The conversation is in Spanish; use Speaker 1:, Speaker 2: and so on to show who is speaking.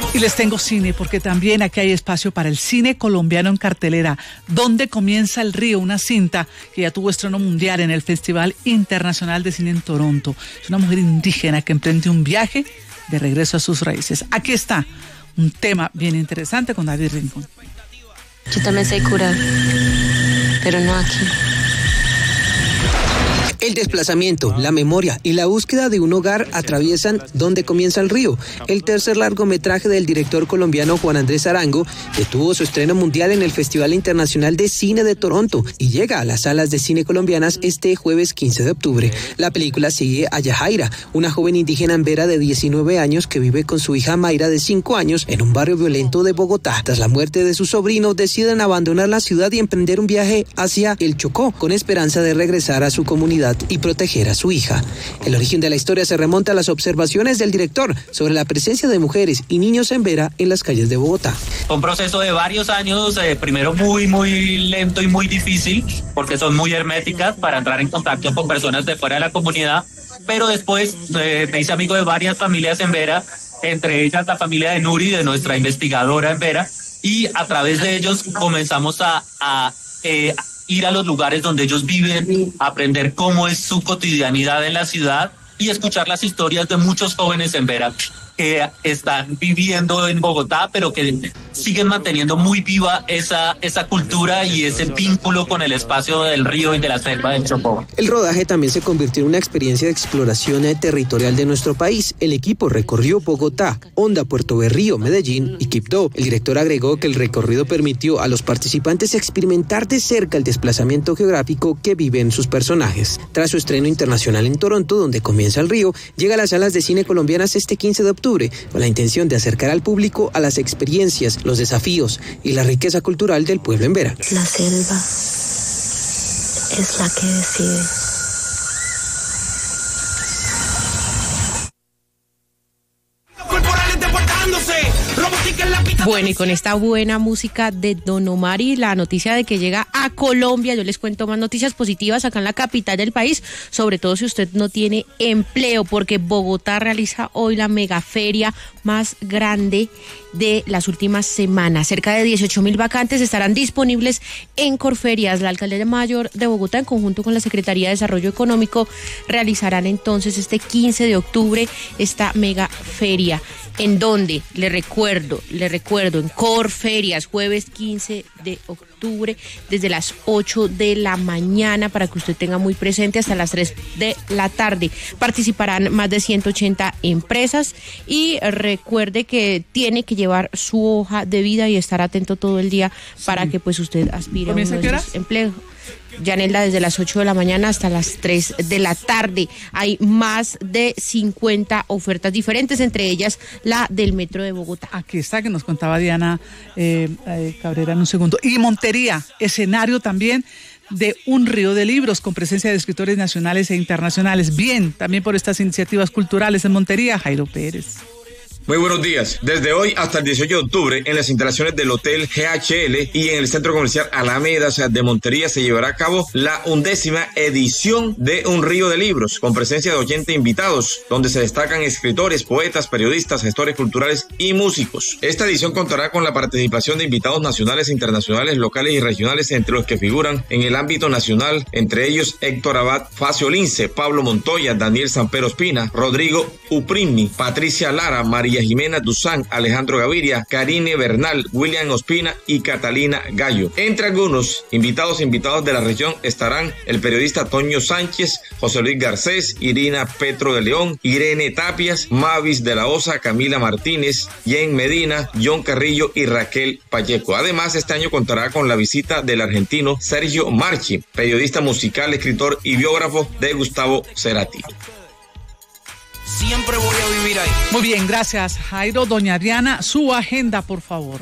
Speaker 1: Y les tengo cine, porque también aquí hay espacio para el cine colombiano en cartelera. ¿Dónde comienza el río? Una cinta que ya tuvo estreno mundial en el Festival Internacional de Cine en Toronto. Es una mujer indígena que emprende un viaje de regreso a sus raíces. Aquí está un tema bien interesante con David Rincón.
Speaker 2: Yo también sé curar, pero no aquí.
Speaker 3: El desplazamiento, la memoria y la búsqueda de un hogar atraviesan ¿Dónde comienza el río?, el tercer largometraje del director colombiano Juan Andrés Arango, que tuvo su estreno mundial en el Festival Internacional de Cine de Toronto y llega a las salas de cine colombianas este jueves 15 de octubre. La película sigue a Yajaira, una joven indígena embera de 19 años que vive con su hija Mayra de 5 años en un barrio violento de Bogotá. Tras la muerte de su sobrino, deciden abandonar la ciudad y emprender un viaje hacia el Chocó, con esperanza de regresar a su comunidad y proteger a su hija. El origen de la historia se remonta a las observaciones del director sobre la presencia de mujeres y niños embera en las calles de Bogotá.
Speaker 4: Un proceso de varios años, primero muy lento y muy difícil, porque son muy herméticas para entrar en contacto con personas de fuera de la comunidad, pero después me hice amigo de varias familias embera, entre ellas la familia de Nuri, de nuestra investigadora embera, y a través de ellos comenzamos a ir a los lugares donde ellos viven, aprender cómo es su cotidianidad en la ciudad y escuchar las historias de muchos jóvenes embera que están viviendo en Bogotá, pero que siguen manteniendo muy viva esa cultura y ese vínculo con el espacio del río y de la selva del Chocó.
Speaker 3: El rodaje también se convirtió en una experiencia de exploración territorial de nuestro país. El equipo recorrió Bogotá, Honda, Puerto Berrío, Medellín y Quibdó. El director agregó que el recorrido permitió a los participantes experimentar de cerca el desplazamiento geográfico que viven sus personajes. Tras su estreno internacional en Toronto, donde comienza el río, llega a las salas de cine colombianas este 15 de octubre, con la intención de acercar al público a las experiencias, los desafíos y la riqueza cultural del pueblo embera.
Speaker 2: La selva es la que decide.
Speaker 5: Bueno, y con esta buena música de Don Omar y la noticia de que llega a Colombia, yo les cuento más noticias positivas acá en la capital del país, sobre todo si usted no tiene empleo, porque Bogotá realiza hoy la megaferia más grande de las últimas semanas. Cerca de 18,000 vacantes estarán disponibles en Corferias. La alcaldía mayor de Bogotá, en conjunto con la Secretaría de Desarrollo Económico, realizarán entonces este 15 de octubre esta megaferia. ¿En dónde? Le recuerdo, en Corferias, jueves 15 de octubre, desde las 8 de la mañana, para que usted tenga muy presente, hasta las 3 de la tarde. Participarán más de 180 empresas y recuerde que tiene que llevar su hoja de vida y estar atento todo el día para que pues usted aspire a uno de esos empleos. Yanelda, desde las 8 de la mañana hasta las 3 de la tarde. Hay más de 50 ofertas diferentes, entre ellas la del Metro de Bogotá.
Speaker 1: Aquí está, que nos contaba Diana Cabrera en un segundo. Y Montería, escenario también de un río de libros con presencia de escritores nacionales e internacionales. Bien, también por estas iniciativas culturales en Montería, Jairo Pérez.
Speaker 6: Muy buenos días. Desde hoy hasta el 18 de octubre, en las instalaciones del Hotel GHL y en el Centro Comercial Alameda de Montería, se llevará a cabo la 11ª edición de Un Río de Libros, con presencia de 80 invitados, donde se destacan escritores, poetas, periodistas, gestores culturales y músicos. Esta edición contará con la participación de invitados nacionales, internacionales, locales y regionales, entre los que figuran en el ámbito nacional, entre ellos Héctor Abad, Facio Lince, Pablo Montoya, Daniel Sampero Espina, Rodrigo Uprimi, Patricia Lara, María Jimena Duzán, Alejandro Gaviria, Karine Bernal, William Ospina y Catalina Gallo. Entre algunos invitados de la región estarán el periodista Toño Sánchez, José Luis Garcés, Irina Petro de León, Irene Tapias, Mavis de la Osa, Camila Martínez, Jen Medina, John Carrillo y Raquel Pacheco. Además, este año contará con la visita del argentino Sergio Marchi, periodista musical, escritor y biógrafo de Gustavo Cerati.
Speaker 1: Siempre voy a vivir ahí. Muy bien, gracias, Jairo. Doña Diana, su agenda, por favor.